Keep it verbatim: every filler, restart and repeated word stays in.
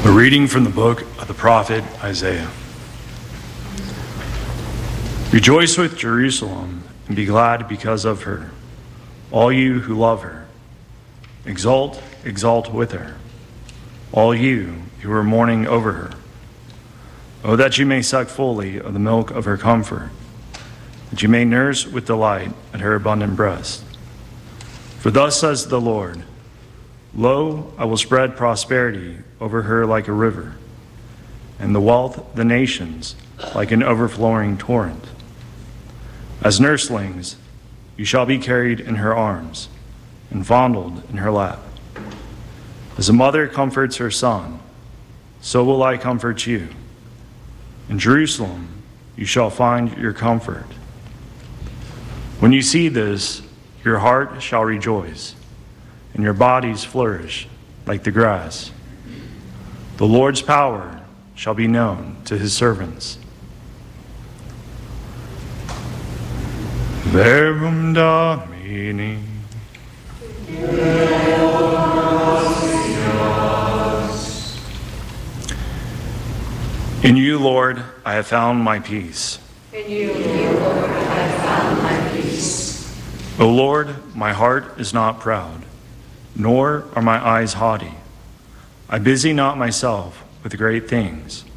A reading from the book of the prophet Isaiah. Rejoice with Jerusalem and be glad because of her, all you who love her. Exult, exult with her, all you who are mourning over her. Oh, that you may suck fully of the milk of her comfort, that you may nurse with delight at her abundant breast. For thus says the Lord, lo, I will spread prosperity over her like a river, and the wealth of the nations like an overflowing torrent. As nurslings, you shall be carried in her arms and fondled in her lap. As a mother comforts her son, so will I comfort you. In Jerusalem, you shall find your comfort. When you see this, your heart shall rejoice, and your bodies flourish like the grass. The Lord's power shall be known to his servants. Verbum Domini. In you, Lord, I have found my peace. In you, Lord, I have found my peace. O Lord, my heart is not proud, nor are my eyes haughty. I busy not myself with great things,